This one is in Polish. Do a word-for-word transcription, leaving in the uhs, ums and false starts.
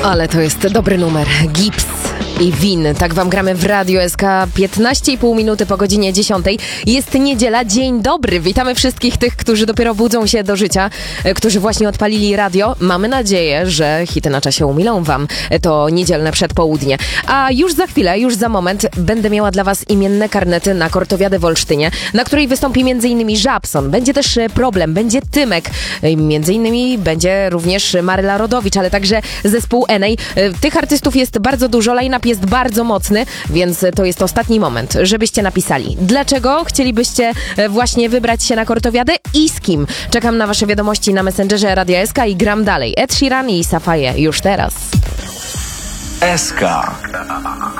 Ale to jest dobry numer. Gips i Win. Tak wam gramy w Radio S K. piętnaście i pół minuty po godzinie dziesiątej. Jest niedziela. Dzień dobry. Witamy wszystkich tych, którzy dopiero budzą się do życia, którzy właśnie odpalili radio. Mamy nadzieję, że hity na czasie umilą wam to niedzielne przedpołudnie. A już za chwilę, już za moment będę miała dla was imienne karnety na Kortowiadę w Olsztynie, na której wystąpi między innymi Żabson. Będzie też Problem, będzie Tymek. Między innymi będzie również Maryla Rodowicz, ale także zespół Enej. Tych artystów jest bardzo dużo, line-up jest bardzo mocny, więc to jest ostatni moment, żebyście napisali, dlaczego chcielibyście właśnie wybrać się na Kortowiadę i z kim. Czekam na wasze wiadomości na Messengerze Radia S K i gram dalej. Ed Sheeran i Safaye już teraz. S K.